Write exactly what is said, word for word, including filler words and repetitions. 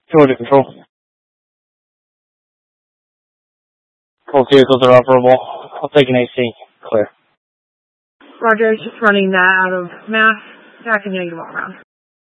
Georgia Control. Both vehicles are operable. I'll take an A C. Clear. Roger, I was just running that out of mass. Back in negative all around.